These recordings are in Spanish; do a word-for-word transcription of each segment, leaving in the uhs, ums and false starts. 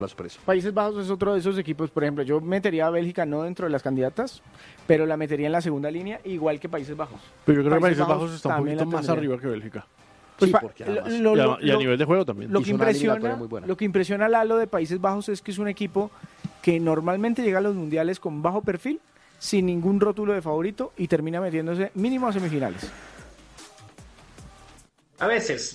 la sorpresa. Países Bajos es otro de esos equipos, por ejemplo, yo metería a Bélgica no dentro de las candidatas, pero la metería en la segunda línea, igual que Países Bajos. Pero yo creo que Países Países Bajos, Bajos está un también poquito la más tendría. arriba que Bélgica. Pues Sí, pa- porque lo- además- lo- y, a, lo- y a lo- nivel de juego también. Lo Hizo que, una impresiona, eliminatoria muy buena. lo que impresiona a Lalo de Países Bajos es que es un equipo que normalmente llega a los mundiales con bajo perfil, sin ningún rótulo de favorito y termina metiéndose mínimo a semifinales. A veces,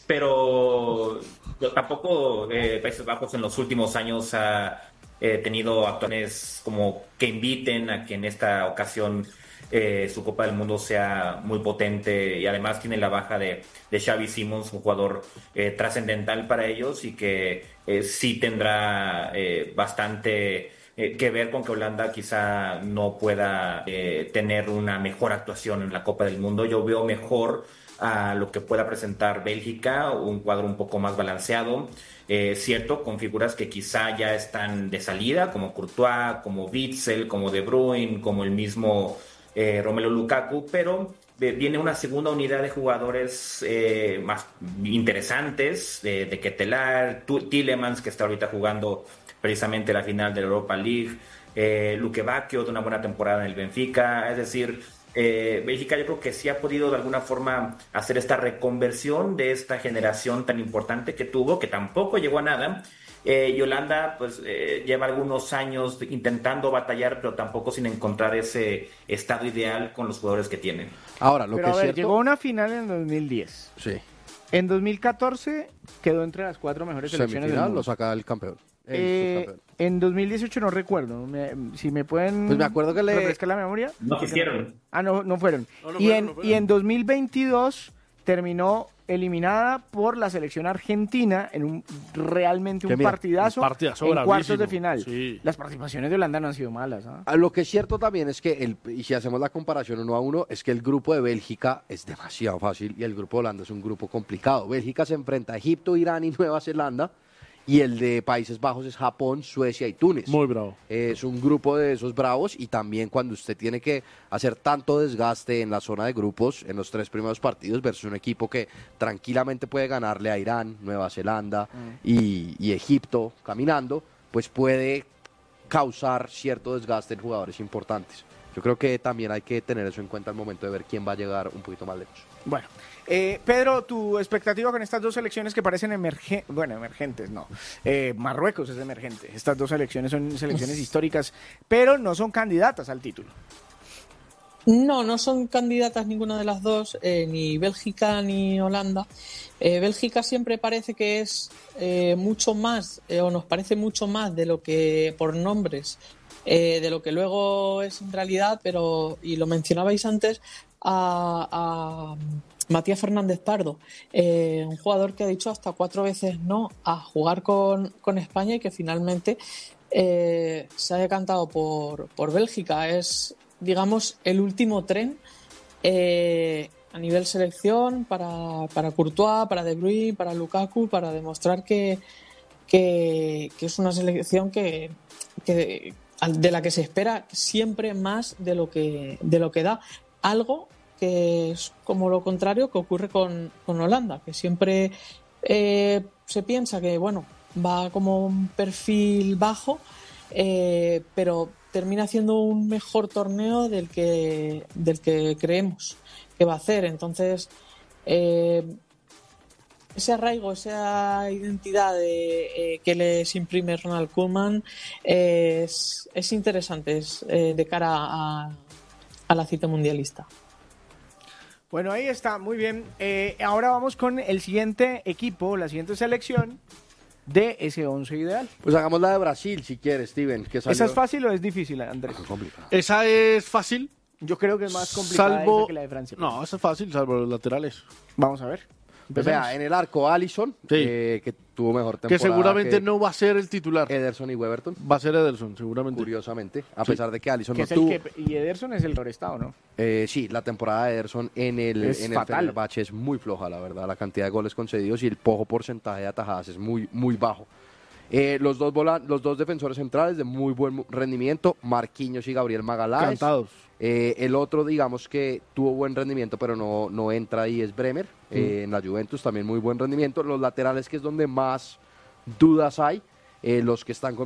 pero tampoco eh, Países Bajos en los últimos años ha eh, tenido actuaciones como que inviten a que en esta ocasión eh, su Copa del Mundo sea muy potente, y además tiene la baja de, de Xavi Simons, un jugador eh, trascendental para ellos y que eh, sí tendrá eh, bastante eh, que ver con que Holanda quizá no pueda eh, tener una mejor actuación en la Copa del Mundo. Yo veo mejor a lo que pueda presentar Bélgica, un cuadro un poco más balanceado, eh, cierto, con figuras que quizá ya están de salida, como Courtois, como Witsel, como De Bruyne, como el mismo eh, Romelu Lukaku, pero eh, viene una segunda unidad de jugadores eh, más interesantes, de, de Ketelaere, Tielemans, que está ahorita jugando precisamente la final de la Europa League, eh, Luke Bacchio, de una buena temporada en el Benfica, es decir, Eh, Bélgica yo creo que sí ha podido de alguna forma hacer esta reconversión de esta generación tan importante que tuvo, que tampoco llegó a nada, eh, y Holanda pues eh, lleva algunos años intentando batallar, pero tampoco sin encontrar ese estado ideal con los jugadores que tienen. Ahora, lo Pero que a es ver, cierto... llegó a una final en dos mil diez. Sí. En dos mil catorce quedó entre las cuatro mejores selecciones del Semifinal mundo. lo saca el campeón. El Eh, subcampeón. en dos mil dieciocho no recuerdo. Me- si me pueden Pues me acuerdo que le- refrescar la memoria. No quisieron. Ah, no, no fueron. No, no y, fueron, en, no fueron. y en dos mil veintidós terminó eliminada por la selección argentina en un realmente Que un mira, partidazo, un partidazo en bravísimo. cuartos de final. Sí. Las participaciones de Holanda no han sido malas. ¿ah? Ah, Lo que es cierto también es que, el, y si hacemos la comparación uno a uno, es que el grupo de Bélgica es demasiado fácil y el grupo de Holanda es un grupo complicado. Bélgica se enfrenta a Egipto, Irán y Nueva Zelanda, y el de Países Bajos es Japón, Suecia y Túnez. Muy bravo. Es un grupo de esos bravos, y también cuando usted tiene que hacer tanto desgaste en la zona de grupos en los tres primeros partidos versus un equipo que tranquilamente puede ganarle a Irán, Nueva Zelanda y, y Egipto caminando, pues puede causar cierto desgaste en jugadores importantes. Yo creo que también hay que tener eso en cuenta al momento de ver quién va a llegar un poquito más lejos. Bueno, eh, Pedro, tu expectativa con estas dos selecciones que parecen emergentes, bueno, emergentes, no. Eh, Marruecos es emergente. Estas dos selecciones son selecciones históricas, pero no son candidatas al título. No, no son candidatas ninguna de las dos, eh, ni Bélgica ni Holanda. Eh, Bélgica siempre parece que es eh, mucho más, eh, o nos parece mucho más de lo que por nombres, eh, de lo que luego es en realidad, pero, y lo mencionabais antes, a, a Matías Fernández Pardo, eh, un jugador que ha dicho hasta cuatro veces no a jugar con, con España y que finalmente eh, se ha decantado por, por Bélgica. Es, digamos, el último tren eh, a nivel selección para, para Courtois, para De Bruyne, para Lukaku, para demostrar que, que, que es una selección que, que de la que se espera siempre más de lo que, de lo que da. Algo que es como lo contrario que ocurre con, con Holanda, que siempre eh, se piensa que, bueno, va como un perfil bajo, eh, pero termina haciendo un mejor torneo del que, del que creemos que va a hacer. Entonces, eh, ese arraigo, esa identidad de, eh, que les imprime Ronald Koeman eh, es, es interesante es, eh, de cara a, a la cita mundialista. Bueno, ahí está, muy bien. Eh, ahora vamos con el siguiente equipo, la siguiente selección de ese once ideal. Pues hagamos la de Brasil, si quieres, Steven. Que salió... ¿Esa es fácil o es difícil, Andrés? Es complicado. Esa es fácil. Yo creo que es más complicada Salvo... esa que la de Francia. No, esa es fácil, salvo los laterales. Vamos a ver. Pues vea, en el arco, Alisson, Sí. eh, que tuvo mejor Que temporada seguramente que no va a ser el titular. Ederson y Weberton, Va a ser Ederson, seguramente. curiosamente, a Sí. pesar de que Alisson Que no es el tuvo... que, y Ederson es el Restado, ¿no? Eh, sí, la temporada de Ederson en el, Es en el fatal. Fenerbahce es muy floja, la verdad. La cantidad de goles concedidos y el poco porcentaje de atajadas es muy, muy bajo. Eh, los, dos vola- los dos defensores centrales de muy buen rendimiento, Marquinhos y Gabriel Magaláes. Cantados. Eh, el otro, digamos que tuvo buen rendimiento, pero no, no entra ahí, es Bremer. Eh, en la Juventus también muy buen rendimiento. Los laterales, que es donde más dudas hay, eh, los que están con